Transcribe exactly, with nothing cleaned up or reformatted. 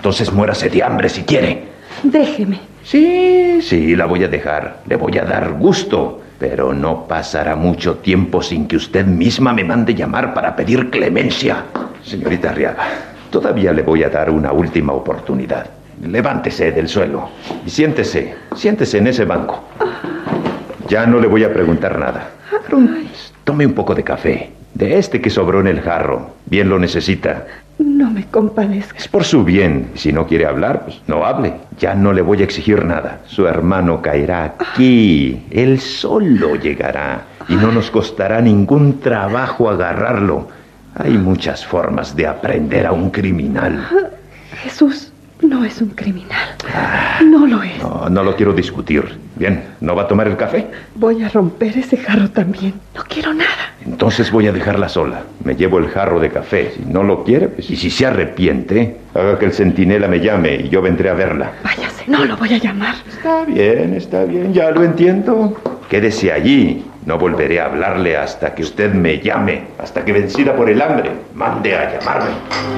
Entonces muérase de hambre si quiere. Déjeme. Sí, sí, la voy a dejar. Le voy a dar gusto. Pero no pasará mucho tiempo sin que usted misma me mande llamar para pedir clemencia. Señorita Arriaga, todavía le voy a dar una última oportunidad. Levántese del suelo y siéntese. Siéntese en ese banco. Ya no le voy a preguntar nada. Tome un poco de café. De este que sobró en el jarro. Bien lo necesita. No me compadezca. Es por su bien. Si no quiere hablar, pues no hable. Ya no le voy a exigir nada. Su hermano caerá aquí. Él solo llegará. Y no nos costará ningún trabajo agarrarlo. Hay muchas formas de aprender a un criminal. Jesús no es un criminal. No lo es. No, no lo quiero discutir. Bien, ¿no va a tomar el café? Voy a romper ese jarro también. No quiero nada. Entonces voy a dejarla sola. Me llevo el jarro de café. Si no lo quiere, pues, y si se arrepiente, haga que el centinela me llame y yo vendré a verla. Váyase, no lo voy a llamar. Está bien, está bien, ya lo entiendo. Quédese allí. No volveré a hablarle hasta que usted me llame. Hasta que, vencida por el hambre, mande a llamarme.